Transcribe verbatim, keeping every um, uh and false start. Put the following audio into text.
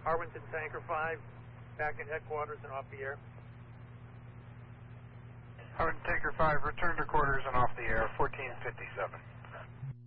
Harwinton Tanker five, back in headquarters and off the air. Harwinton Tanker five, return to quarters and off the air, fourteen fifty-seven.